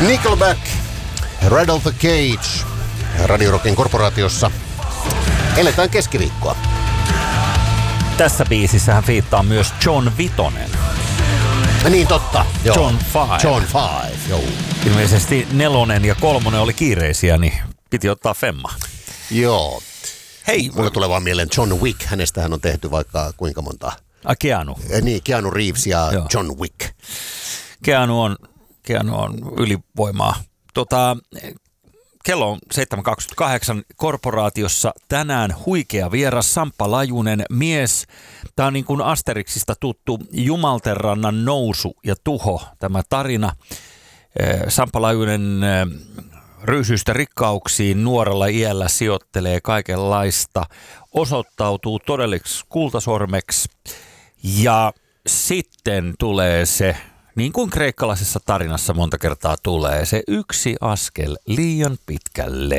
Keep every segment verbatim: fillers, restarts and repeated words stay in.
Nickelback, Rattle the Cage, Radio Rockin korporaatiossa. Eletään keskiviikkoa. Tässä biisissähän fiittaa myös John Vitonen. Niin totta, joo. John Five. John Five, joo. Ilmeisesti nelonen ja kolmonen oli kiireisiä, niin piti ottaa femma. Joo. Hei. Mulle tulee vaan mieleen John Wick. Hänestähän on tehty vaikka kuinka monta. Ah, Keanu. Eh, niin, Keanu Reeves ja joo. John Wick. Keanu on, Keanu on ylivoimaa. Tota, kello on seitsemän kaksikymmentäkahdeksan korporaatiossa. Tänään huikea vieras, Samppa Lajunen mies. Tämä on niin kuin Asterixista tuttu Jumaltenrannan nousu ja tuho, tämä tarina. Samppa Lajunen ryysyistä rikkauksiin nuorella iällä sijoittelee kaikenlaista, osoittautuu todelliseksi kultasormeksi ja sitten tulee se, niin kuin kreikkalaisessa tarinassa monta kertaa tulee, se yksi askel liian pitkälle.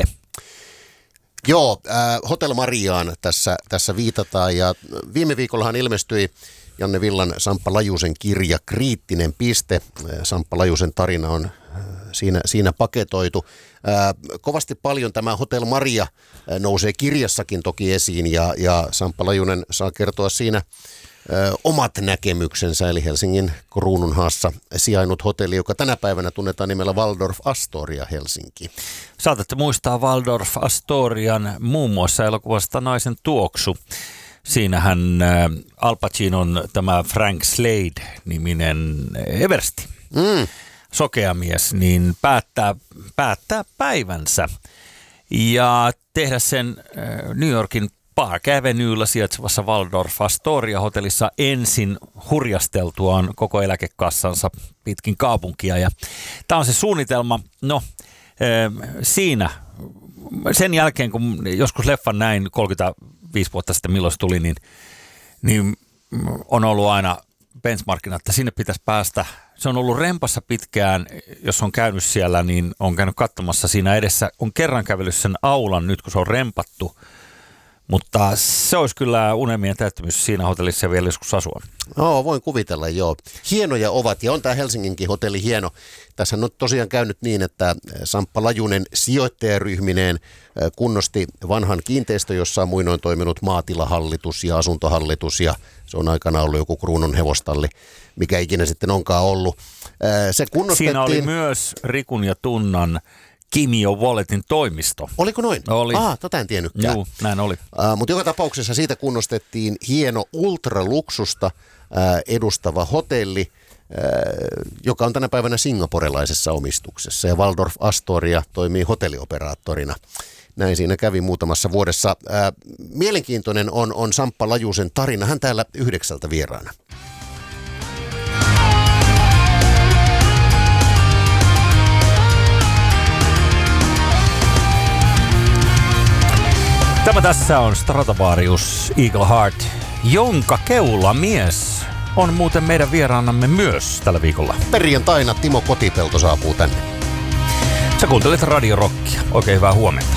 Joo, äh, Hotel Mariaan tässä, tässä viitataan ja viime viikollahan ilmestyi Janne Villan Samppa Lajusen kirja Kriittinen piste. Samppa Lajusen tarina on siinä, siinä paketoitu. Ää, kovasti paljon tämä Hotel Maria nousee kirjassakin toki esiin ja, ja Samppa Lajunen saa kertoa siinä ää, omat näkemyksensä, eli Helsingin Kruununhaassa sijainnut hotelli, joka tänä päivänä tunnetaan nimellä Waldorf Astoria Helsinki. Saatatte muistaa Waldorf Astorian muun muassa elokuvasta Naisen tuoksu. Siinähän Al Pacinon tämä Frank Slade-niminen eversti, mm. sokea mies, niin päättää, päättää päivänsä ja tehdä sen New Yorkin Park Avenuella sijaitsevassa Waldorf Astoria-hotellissa ensin hurjasteltuaan koko eläkekassansa pitkin kaupunkia. Ja tämä on se suunnitelma, no siinä sen jälkeen kun joskus leffan näin kolmekymmentäviisi vuotta sitten milloin se tuli, niin, niin on ollut aina benchmarkina, että sinne pitäisi päästä. Se on ollut rempassa pitkään, jos on käynyt siellä, niin on käynyt katsomassa siinä edessä. On kerran kävellyt sen aulan nyt, kun se on rempattu, mutta se olisi kyllä unelmien täyttymys siinä hotellissa vielä joskus asua. No, voin kuvitella, joo. Hienoja ovat, ja on tämä Helsinginkin hotelli hieno. Tässä on tosiaan käynyt niin, että Samppa Lajunen sijoittajaryhmineen kunnosti vanhan kiinteistö, jossa on muinoin toiminut maatilahallitus ja asuntohallitus, ja se on aikana ollut joku Kruunun hevostalli, mikä ikinä sitten onkaan ollut. Se kunnostettiin. Siinä oli myös Rikun ja Tunnan Kimio Walletin toimisto. Oliko noin? Oli. Ah, tota en tiennytkään. Joo, näin oli. Uh, mutta joka tapauksessa siitä kunnostettiin hieno ultraluksusta uh, edustava hotelli, uh, joka on tänä päivänä singaporelaisessa omistuksessa. Ja Waldorf Astoria toimii hotellioperaattorina. Näin siinä kävi muutamassa vuodessa. Uh, mielenkiintoinen on, on Samppa Lajusen tarina. Hän täällä yhdeksältä vieraana. Tämä tässä on Stratovarius Eagle Heart, jonka keulamies on muuten meidän vieraanamme myös tällä viikolla. Perjantaina Timo Kotipelto saapuu tänne. Sä kuuntelet Radio Rockia. Oikein hyvää huomenta.